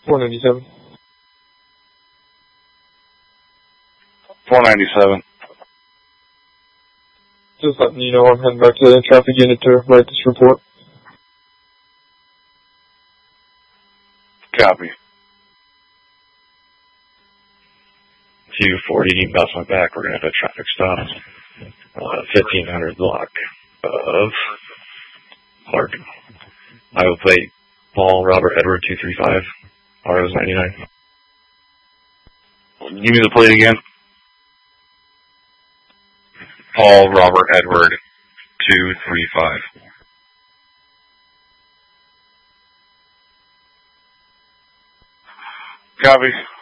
497. 497. Just letting you know I'm heading back to the traffic unit to write this report. Copy. 240, bounce my back. We're going to have a traffic stop. 1500 block of Clark. Iowa plate, Paul Robert Edward 235, RO's 99. Give me the plate again. Paul Robert Edward 235. Copy.